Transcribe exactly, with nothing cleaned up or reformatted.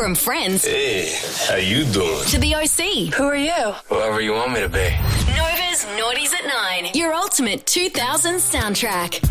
From Friends Hey, how you doing? to The O C. Who are you? Whoever you want me to be. Nova's Naughties at Nine. Your ultimate two thousands soundtrack.